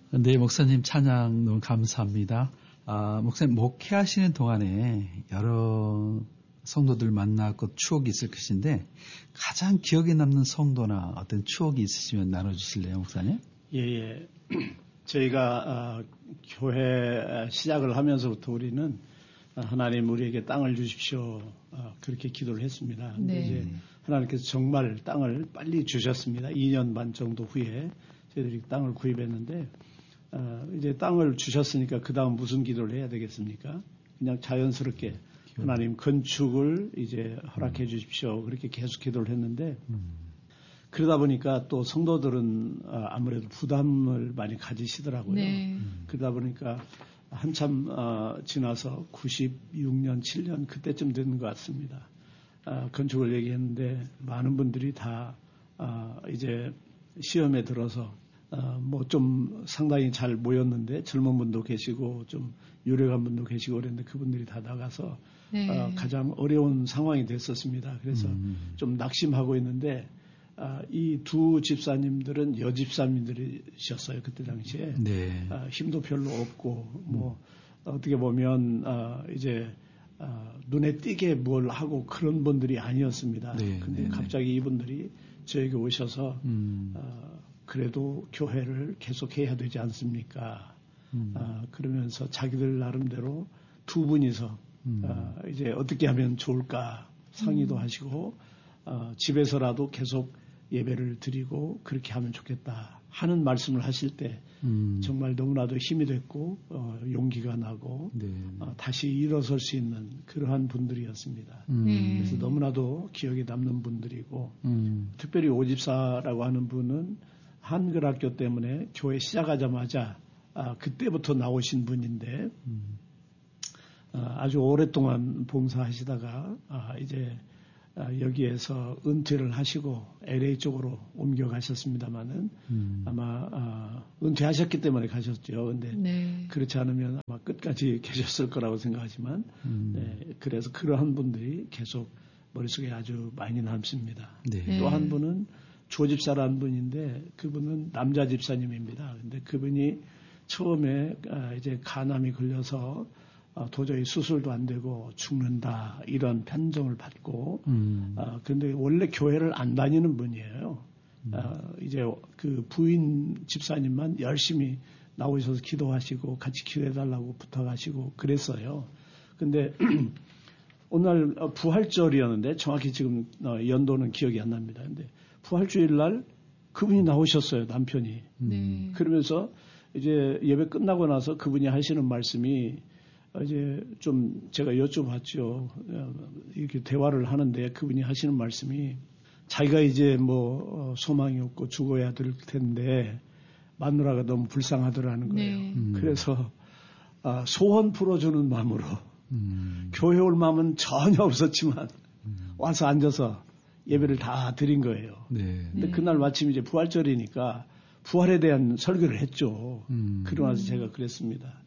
네, 목사님 찬양 너무 감사합니다. 목사님 목회하시는 동안에 여러 성도들 만나고 추억이 있을 것인데 가장 기억에 남는 성도나 어떤 추억이 있으시면 나눠주실래요, 목사님? 예. 저희가 교회 시작을 하면서부터 우리는 하나님 우리에게 땅을 주십시오. 그렇게 기도를 했습니다. 근데 이제 하나님께서 정말 땅을 빨리 주셨습니다. 2년 반 정도 후에 저희들이 땅을 구입했는데 이제 땅을 주셨으니까 그 다음 무슨 기도를 해야 되겠습니까? 그냥 자연스럽게 하나님 건축을 이제 허락해 주십시오. 그렇게 계속 기도를 했는데 그러다 보니까 또 성도들은 아무래도 부담을 많이 가지시더라고요. 네. 그러다 보니까 한참 지나서 96년, 7년 그때쯤 되는 것 같습니다. 건축을 얘기했는데 많은 분들이 다 이제 시험에 들어서 뭐 좀 상당히 잘 모였는데 젊은 분도 계시고 좀 유력한 분도 계시고 그랬는데 그분들이 다 나가서 가장 어려운 상황이 됐었습니다. 그래서 좀 낙심하고 있는데 이 두 집사님들은 여집사님들이셨어요. 그때 당시에. 네. 힘도 별로 없고 뭐 어떻게 보면 이제 눈에 띄게 뭘 하고 그런 분들이 아니었습니다. 네. 근데 갑자기 이분들이 저에게 오셔서 그래도 교회를 계속해야 되지 않습니까? 그러면서 자기들 나름대로 두 분이서 이제 어떻게 하면 좋을까 상의도 하시고 집에서라도 계속 예배를 드리고 그렇게 하면 좋겠다 하는 말씀을 하실 때 정말 너무나도 힘이 됐고 용기가 나고 다시 일어설 수 있는 그러한 분들이었습니다. 그래서 너무나도 기억에 남는 분들이고 특별히 오집사라고 하는 분은 한글학교 때문에 교회 시작하자마자 그때부터 나오신 분인데 아주 오랫동안 봉사하시다가 이제 여기에서 은퇴를 하시고 LA 쪽으로 옮겨가셨습니다만은 아마 은퇴하셨기 때문에 가셨죠. 근데 그렇지 않으면 아마 끝까지 계셨을 거라고 생각하지만 그래서 그러한 분들이 계속 머릿속에 아주 많이 남습니다. 또 한 분은 조집사라는 분인데 그분은 남자 집사님입니다. 근데 그분이 처음에 이제 간암이 걸려서 도저히 수술도 안 되고 죽는다 이런 판정을 받고 그런데 원래 교회를 안 다니는 분이에요. 이제 그 부인 집사님만 열심히 나오셔서 기도하시고 같이 기도해달라고 부탁하시고 그랬어요. 근데 오늘 부활절이었는데 정확히 지금 연도는 기억이 안 납니다. 근데 부활주일 날 그분이 나오셨어요, 남편이. 그러면서 이제 예배 끝나고 나서 그분이 하시는 말씀이 이제 좀 제가 여쭤봤죠. 이렇게 대화를 하는데 그분이 하시는 말씀이 자기가 이제 뭐 소망이 없고 죽어야 될 텐데 마누라가 너무 불쌍하더라는 거예요. 그래서 소원 풀어주는 마음으로 교회 올 마음은 전혀 없었지만 와서 앉아서 예배를 다 드린 거예요. 근데 그날 마침 이제 부활절이니까 부활에 대한 설교를 했죠. 그러고 나서 제가 그랬습니다.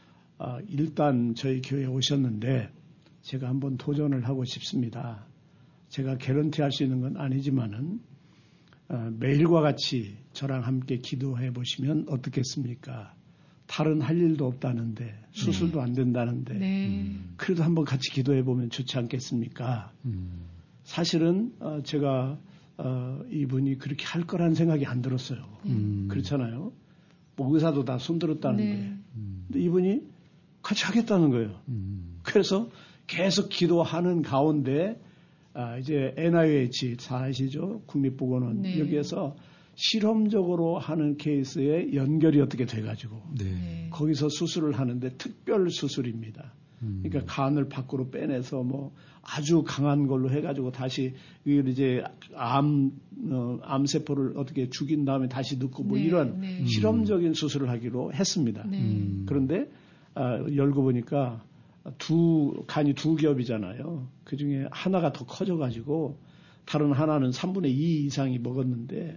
일단 저희 교회에 오셨는데 제가 한번 도전을 하고 싶습니다. 제가 개런티 할 수 있는 건 아니지만은 매일과 같이 저랑 함께 기도해 보시면 어떻겠습니까? 다른 할 일도 없다는데 수술도 안 된다는데 그래도 한번 같이 기도해 보면 좋지 않겠습니까? 사실은 제가 이분이 그렇게 할 거라는 생각이 안 들었어요. 그렇잖아요. 뭐 의사도 다 손들었다는데 근데 이분이 같이 하겠다는 거예요. 그래서 계속 기도하는 가운데 이제 NIH 잘 아시죠? 국립보건원 여기에서 실험적으로 하는 케이스에 연결이 어떻게 돼가지고 거기서 수술을 하는데 특별 수술입니다. 그러니까 간을 밖으로 빼내서 뭐 아주 강한 걸로 해가지고 다시 이걸 이제 암세포를 어떻게 죽인 다음에 다시 넣고 뭐 이런 실험적인 수술을 하기로 했습니다. 그런데 열고 보니까 간이 두 겹이잖아요. 그 중에 하나가 더 커져가지고 다른 하나는 3분의 2 이상이 먹었는데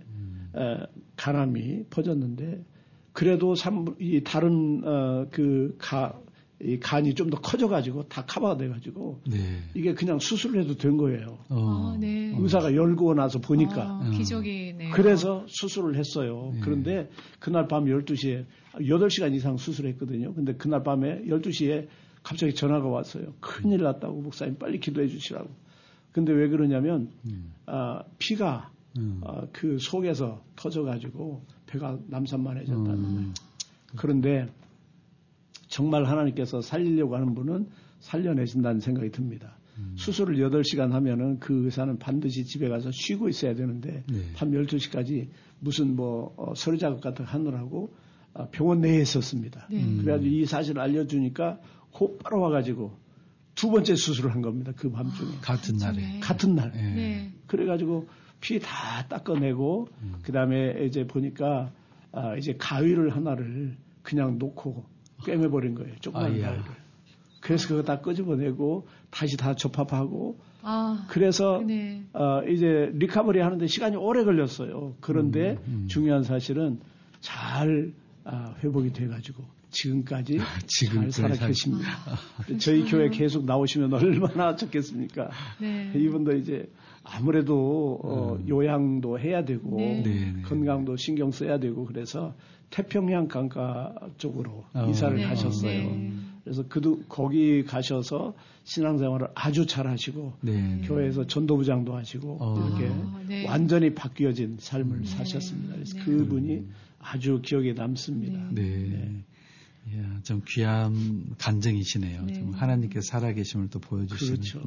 간암이 퍼졌는데 그래도 이 다른 이 간이 좀 더 커져가지고 다 커버가 돼가지고 네. 이게 그냥 수술을 해도 된 거예요. 네. 의사가 열고 나서 보니까. 기적이네요. 그래서 수술을 했어요. 네. 그런데 그날 밤 12시에 8시간 이상 수술했거든요. 근데 그날 밤에 12시에 갑자기 전화가 왔어요. 큰일 났다고 목사님 빨리 기도해 주시라고. 근데 왜 그러냐면 피가 그 속에서 터져가지고 배가 남산만해졌다는 거예요. 그런데 정말 하나님께서 살리려고 하는 분은 살려내신다는 생각이 듭니다. 수술을 8시간 하면은 그 의사는 반드시 집에 가서 쉬고 있어야 되는데 밤 12시까지 무슨 서류 작업 같은 거 하느라고 병원 내에 있었습니다. 그래가지고 이 사실을 알려주니까 곧바로 와가지고 두 번째 수술을 한 겁니다. 그 밤중에. 같은 날에. 같은 날. 네. 그래가지고 피 다 닦아내고 그 다음에 이제 보니까 이제 가위를 하나를 그냥 놓고 꿰매버린 거예요. 조그만 가위를. 그래서 그거 다 끄집어내고 다시 다 접합하고 그래서 이제 리커버리 하는데 시간이 오래 걸렸어요. 그런데 중요한 사실은 잘 회복이 돼가지고 지금까지 잘 살아 계십니다. 저희 교회 계속 나오시면 얼마나 좋겠습니까? 네. 이분도 이제 아무래도 요양도 해야 되고 건강도 신경 써야 되고 그래서 태평양 강가 쪽으로 이사를 가셨어요. 그래서 거기 가셔서 신앙생활을 아주 잘 하시고 교회에서 전도부장도 하시고 이렇게 완전히 바뀌어진 삶을 사셨습니다. 그래서 그분이 아주 기억에 남습니다. 이야, 좀 귀한 간증이시네요. 좀 하나님께서 살아계심을 또 보여주시는. 그렇죠.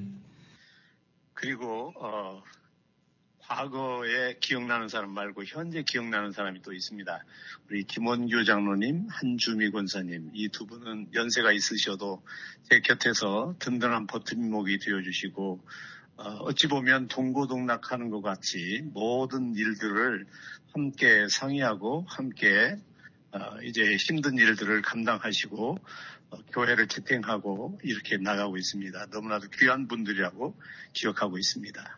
그리고 과거에 기억나는 사람 말고 현재 기억나는 사람이 또 있습니다. 우리 김원규 장로님, 한주미 권사님, 이 두 분은 연세가 있으셔도 제 곁에서 든든한 버팀목이 되어주시고 어찌 보면 동고동락하는 것 같이 모든 일들을 함께 상의하고 함께 이제 힘든 일들을 감당하시고 교회를 지탱하고 이렇게 나가고 있습니다. 너무나도 귀한 분들이라고 기억하고 있습니다.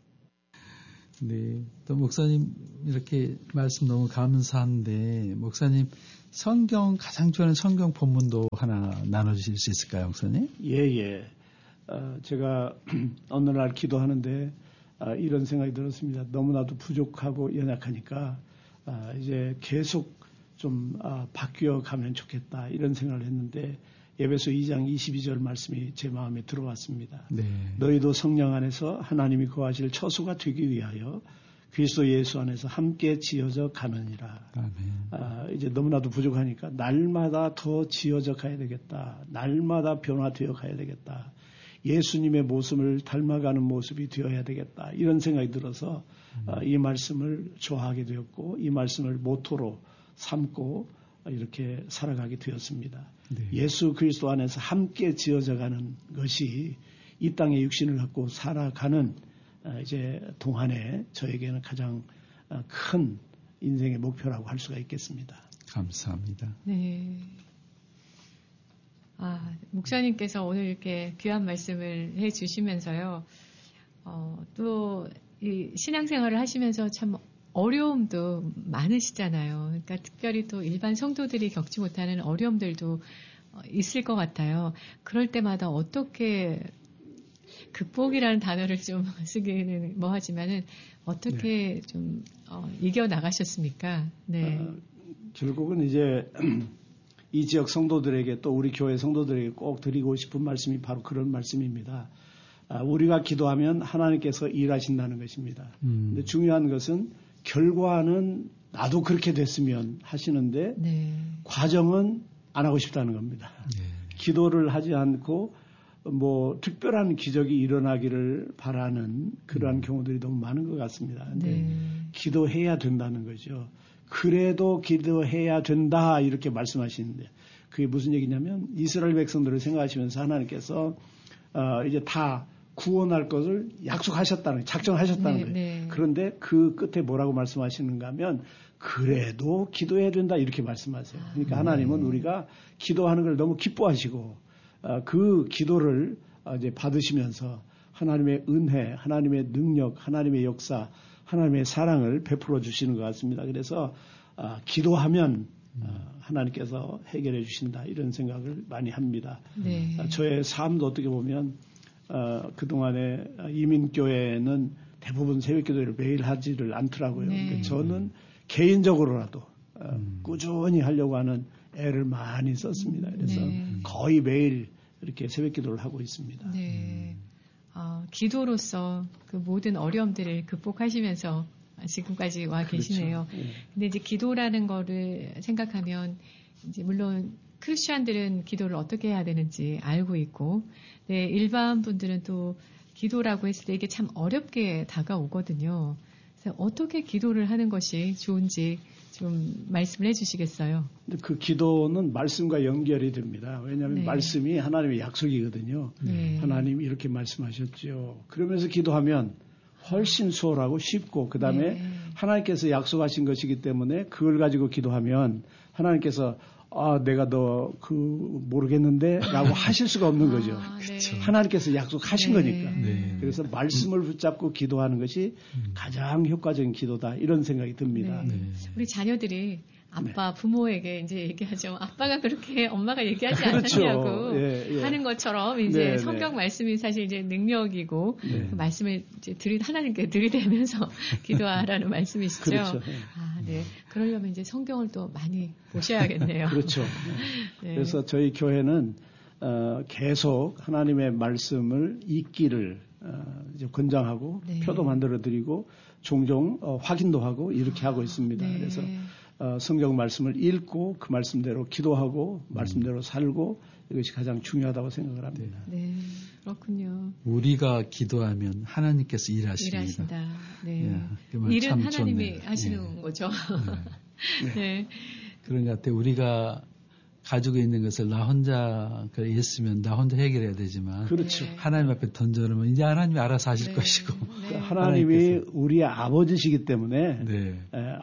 네, 또 목사님 이렇게 말씀 너무 감사한데 목사님 성경 가장 좋아하는 성경 본문도 하나 나눠주실 수 있을까요, 목사님? 예. 제가 어느 날 기도하는데 이런 생각이 들었습니다. 너무나도 부족하고 연약하니까 이제 계속 좀 바뀌어 가면 좋겠다 이런 생각을 했는데 에베소 2장 22절 말씀이 제 마음에 들어왔습니다. 너희도 성령 안에서 하나님이 거하실 처소가 되기 위하여 그리스도 예수 안에서 함께 지어져 가느니라. 이제 너무나도 부족하니까 날마다 더 지어져 가야 되겠다. 날마다 변화되어 가야 되겠다. 예수님의 모습을 닮아가는 모습이 되어야 되겠다. 이런 생각이 들어서 이 말씀을 좋아하게 되었고 이 말씀을 모토로 삼고 이렇게 살아가게 되었습니다. 예수 그리스도 안에서 함께 지어져가는 것이 이 땅의 육신을 갖고 살아가는 이제 동안에 저에게는 가장 큰 인생의 목표라고 할 수가 있겠습니다. 감사합니다. 네. 목사님께서 오늘 이렇게 귀한 말씀을 해 주시면서요. 또 이 신앙생활을 하시면서 참 어려움도 많으시잖아요. 그러니까 특별히 또 일반 성도들이 겪지 못하는 어려움들도 있을 것 같아요. 그럴 때마다 어떻게 극복이라는 단어를 좀 쓰기는 뭐하지만은 어떻게 좀 이겨 나가셨습니까? 결국은 이제 이 지역 성도들에게 또 우리 교회 성도들에게 꼭 드리고 싶은 말씀이 바로 그런 말씀입니다. 우리가 기도하면 하나님께서 일하신다는 것입니다. 근데 중요한 것은 결과는 나도 그렇게 됐으면 하시는데 과정은 안 하고 싶다는 겁니다. 기도를 하지 않고 특별한 기적이 일어나기를 바라는 그러한 경우들이 너무 많은 것 같습니다. 근데 기도해야 된다는 거죠. 그래도 기도해야 된다 이렇게 말씀하시는데 그게 무슨 얘기냐면 이스라엘 백성들을 생각하시면서 하나님께서 이제 다 구원할 것을 약속하셨다는 거예요. 작정하셨다는 거예요. 그런데 그 끝에 뭐라고 말씀하시는가 하면 그래도 기도해야 된다 이렇게 말씀하세요. 그러니까 하나님은 우리가 기도하는 걸 너무 기뻐하시고 그 기도를 이제 받으시면서 하나님의 은혜, 하나님의 능력, 하나님의 역사, 하나님의 사랑을 베풀어 주시는 것 같습니다. 그래서 기도하면 하나님께서 해결해 주신다 이런 생각을 많이 합니다. 네. 저의 삶도 어떻게 보면 그동안에 이민교회는 대부분 새벽기도를 매일 하지를 않더라고요. 네. 저는 개인적으로라도 꾸준히 하려고 하는 애를 많이 썼습니다. 그래서 네. 거의 매일 이렇게 새벽기도를 하고 있습니다. 네. 기도로서 그 모든 어려움들을 극복하시면서 지금까지 와 그렇죠. 계시네요. 예. 근데 이제 기도라는 거를 생각하면 이제 물론 크리스천들은 기도를 어떻게 해야 되는지 알고 있고, 네, 일반 분들은 또 기도라고 했을 때 이게 참 어렵게 다가오거든요. 그래서 어떻게 기도를 하는 것이 좋은지 좀 말씀을 해주시겠어요? 근데 그 기도는 말씀과 연결이 됩니다. 왜냐하면 네. 말씀이 하나님의 약속이거든요. 네. 하나님이 이렇게 말씀하셨죠. 그러면서 기도하면 훨씬 수월하고 쉽고 그 다음에 네. 하나님께서 약속하신 것이기 때문에 그걸 가지고 기도하면 하나님께서 내가 너 모르겠는데 라고 하실 수가 없는 거죠. 네. 하나님께서 약속하신 네. 거니까. 네. 그래서 말씀을 붙잡고 기도하는 것이 가장 효과적인 기도다 이런 생각이 듭니다. 네. 우리 자녀들이 아빠, 부모에게 이제 얘기하죠. 아빠가 그렇게 엄마가 얘기하지 그렇죠. 않았냐고 예. 하는 것처럼 이제 네, 성경 말씀이 사실 이제 능력이고 네. 그 말씀을 이제 하나님께 들이대면서 기도하라는 말씀이시죠. 그렇죠. 네. 그러려면 이제 성경을 또 많이 보셔야겠네요. 그렇죠. 네. 그래서 저희 교회는 계속 하나님의 말씀을 읽기를 이제 권장하고 네. 표도 만들어 드리고 종종 확인도 하고 이렇게 하고 있습니다. 네. 그래서 성경 말씀을 읽고 그 말씀대로 기도하고 말씀대로 살고 이것이 가장 중요하다고 생각을 합니다. 네, 그렇군요. 우리가 기도하면 하나님께서 일하십니다. 일하신다. 네. 예, 그 말 일은 참 하나님이 좋네요. 하시는 예. 거죠. 네. 그런 것 같아요. 우리가 가지고 있는 것을 나 혼자 했으면 나 혼자 해결해야 되지만 그렇죠. 하나님 앞에 던져놓으면 이제 하나님이 알아서 하실 네. 것이고 네. 하나님이 우리의 아버지시기 때문에 네.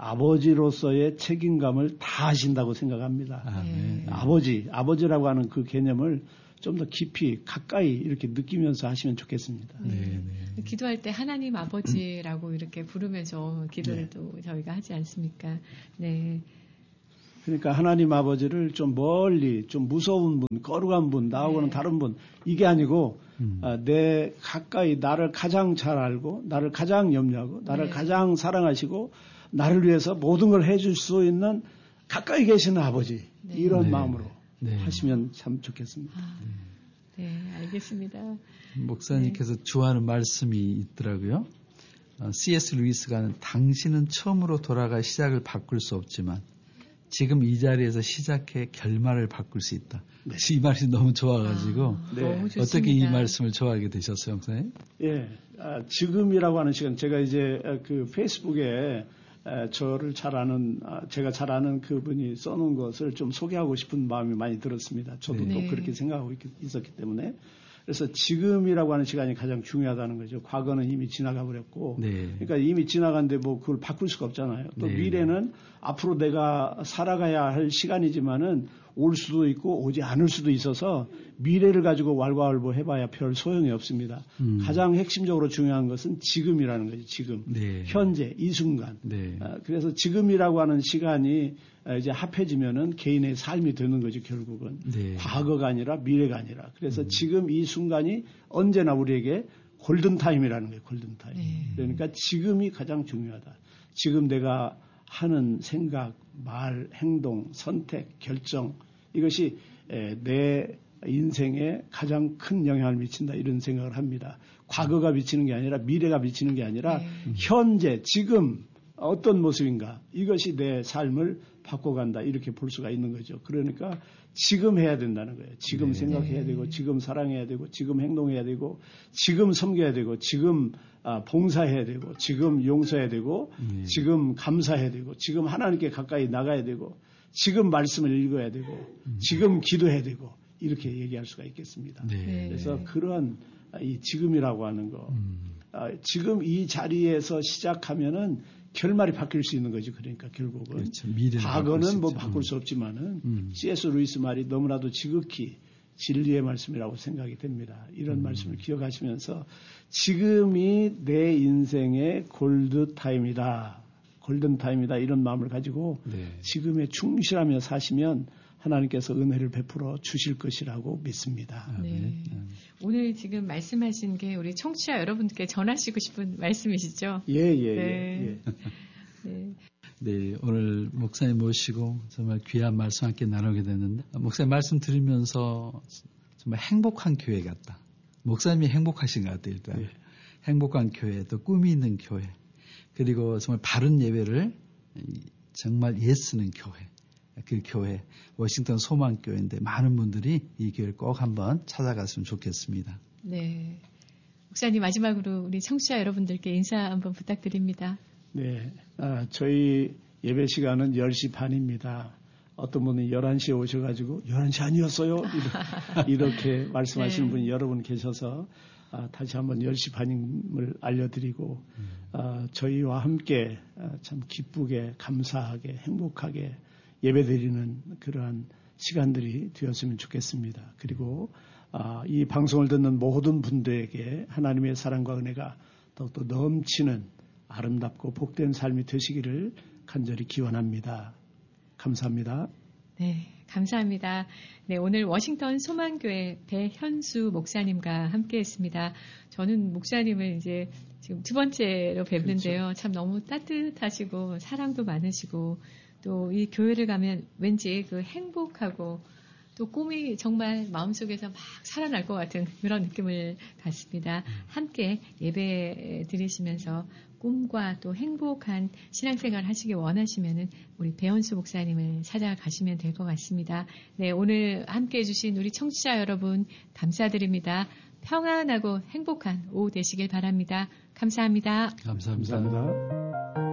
아버지로서의 책임감을 다 하신다고 생각합니다. 네. 아버지라고 하는 그 개념을 좀 더 깊이 가까이 이렇게 느끼면서 하시면 좋겠습니다. 네. 기도할 때 하나님 아버지라고 이렇게 부르면서 기도를 또 저희가 하지 않습니까? 네. 그러니까 하나님 아버지를 좀 멀리, 좀 무서운 분, 거룩한 분, 나하고는 다른 분, 이게 아니고 내 가까이 나를 가장 잘 알고 나를 가장 염려하고 나를 가장 사랑하시고 나를 위해서 모든 걸 해줄 수 있는 가까이 계시는 아버지 이런 마음으로 하시면 참 좋겠습니다. 네, 알겠습니다. 목사님께서 좋아하는 말씀이 있더라고요. C.S. 루이스가 하는 당신은 처음으로 돌아가 시작을 바꿀 수 없지만 지금 이 자리에서 시작해 결말을 바꿀 수 있다. 이 말이 너무 좋아가지고 너무 좋습니다. 어떻게 이 말씀을 좋아하게 되셨어요, 목사님? 예, 지금이라고 하는 시간 제가 이제 그 페이스북에 저를 잘 아는 제가 잘 아는 그분이 써놓은 것을 좀 소개하고 싶은 마음이 많이 들었습니다. 저도 또 그렇게 생각하고 있었기 때문에. 그래서 지금이라고 하는 시간이 가장 중요하다는 거죠. 과거는 이미 지나가 버렸고, 그러니까 이미 지나간데 뭐 그걸 바꿀 수가 없잖아요. 또 미래는 앞으로 내가 살아가야 할 시간이지만은 올 수도 있고 오지 않을 수도 있어서 미래를 가지고 왈가왈부 해봐야 별 소용이 없습니다. 가장 핵심적으로 중요한 것은 지금이라는 거죠. 지금, 현재, 이 순간. 그래서 지금이라고 하는 시간이 이제 합해지면은 개인의 삶이 되는 거죠. 결국은 과거가 아니라 미래가 아니라. 그래서 지금 이 순간이 언제나 우리에게 골든 타임이라는 거예요. 골든 타임. 그러니까 지금이 가장 중요하다. 지금 내가 하는 생각, 말, 행동, 선택, 결정 이것이 내 인생에 가장 큰 영향을 미친다 이런 생각을 합니다. 과거가 미치는 게 아니라 미래가 미치는 게 아니라 현재, 지금 어떤 모습인가 이것이 내 삶을 바꿔간다 이렇게 볼 수가 있는 거죠. 그러니까 지금 해야 된다는 거예요. 지금 생각해야 되고 지금 사랑해야 되고 지금 행동해야 되고 지금 섬겨야 되고 지금 봉사해야 되고 지금 용서해야 되고 지금 감사해야 되고 지금 하나님께 가까이 나가야 되고 지금 말씀을 읽어야 되고 지금 기도해야 되고 이렇게 얘기할 수가 있겠습니다. 그래서 그런 이 지금이라고 하는 거 지금 이 자리에서 시작하면은 결말이 바뀔 수 있는 거죠. 그러니까 결국은 과거는 뭐 바꿀 수 없지만은 C.S. 루이스 말이 너무나도 지극히 진리의 말씀이라고 생각이 됩니다. 이런 말씀을 기억하시면서 지금이 내 인생의 골드 타임이다. 골든타임이다 이런 마음을 가지고 네. 지금에 충실하며 사시면 하나님께서 은혜를 베풀어 주실 것이라고 믿습니다. 네. 오늘 지금 말씀하신 게 우리 청취자 여러분께 전하시고 싶은 말씀이시죠? 예. 네. 네, 오늘 목사님 모시고 정말 귀한 말씀 함께 나누게 됐는데 목사님 말씀 들으면서 정말 행복한 교회 같다. 목사님이 행복하신 것 같아요. 일단 예. 행복한 교회, 또 꿈이 있는 교회, 그리고 정말 바른 예배를 정말 예쓰는 교회. 그 교회, 워싱턴 소망교회인데 많은 분들이 이 교회를 꼭 한번 찾아갔으면 좋겠습니다. 네. 목사님 마지막으로 우리 청취자 여러분들께 인사 한번 부탁드립니다. 네. 저희 예배 시간은 10시 반입니다. 어떤 분은 11시에 오셔가지고 11시 아니었어요? 이렇게 말씀하시는 분이 여러 분 계셔서 다시 한번 10시 반임을 알려드리고 저희와 함께 참 기쁘게 감사하게 행복하게 예배드리는 그러한 시간들이 되었으면 좋겠습니다. 그리고 이 방송을 듣는 모든 분들에게 하나님의 사랑과 은혜가 더욱더 넘치는 아름답고 복된 삶이 되시기를 간절히 기원합니다. 감사합니다. 네, 감사합니다. 네, 오늘 워싱턴 소망교회 배현수 목사님과 함께했습니다. 저는 목사님을 이제 지금 두 번째로 뵙는데요. 그렇죠. 참 너무 따뜻하시고 사랑도 많으시고 또 이 교회를 가면 왠지 그 행복하고 또 꿈이 정말 마음속에서 막 살아날 것 같은 그런 느낌을 갖습니다. 함께 예배 드리시면서 꿈과 또 행복한 신앙생활 하시기 원하시면은 우리 배현수 목사님을 찾아가시면 될 것 같습니다. 네, 오늘 함께 해주신 우리 청취자 여러분 감사드립니다. 평안하고 행복한 오후 되시길 바랍니다. 감사합니다. 감사합니다.